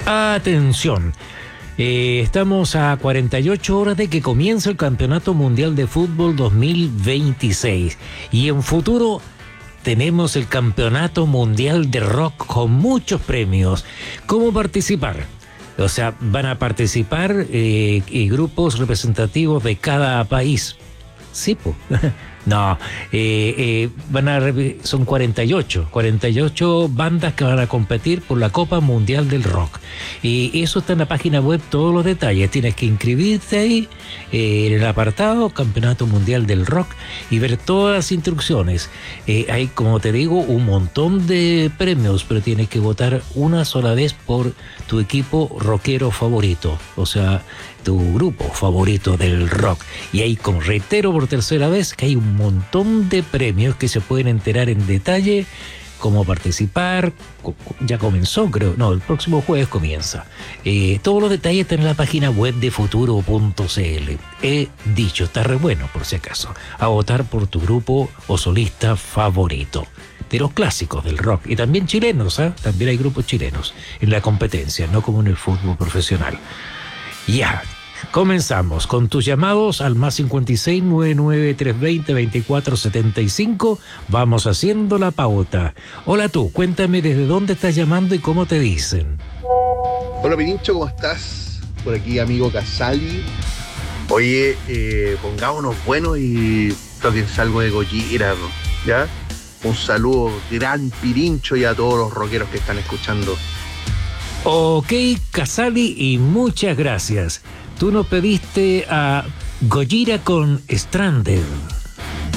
Atención. Estamos a 48 horas de que comience el Campeonato Mundial de Fútbol 2026. Y en futuro tenemos el Campeonato Mundial de Rock con muchos premios. ¿Cómo participar? O sea, van a participar grupos representativos de cada país. Sí, pues. No, son 48 bandas que van a competir por la Copa Mundial del Rock. Y eso está en la página web, todos los detalles. Tienes que inscribirte ahí en el apartado Campeonato Mundial del Rock y ver todas las instrucciones. Hay, como te digo, un montón de premios, pero tienes que votar una sola vez por tu equipo rockero favorito. O sea, tu grupo favorito del rock. Y ahí, como reitero por tercera vez, que hay un montón de premios que se pueden enterar en detalle, cómo participar. Ya comenzó, creo. No, el próximo jueves comienza. Todos los detalles están en la página web de futuro.cl. He dicho, está re bueno por si acaso. A votar por tu grupo o solista favorito. De los clásicos del rock. Y también chilenos, ¿eh? También hay grupos chilenos en la competencia, no como en el fútbol profesional. Ya, comenzamos con tus llamados al más 56 99 320 2475. Vamos haciendo la pauta. Hola tú, cuéntame desde dónde estás llamando y cómo te dicen. Hola Pirincho, ¿cómo estás? Por aquí amigo Casali. Oye, pongámonos buenos y tóquense algo de Gojira, ¿ya? Un saludo gran Pirincho y a todos los rockeros que están escuchando. Ok, Casali, y muchas gracias. Tú nos pediste a Gojira con Stranded.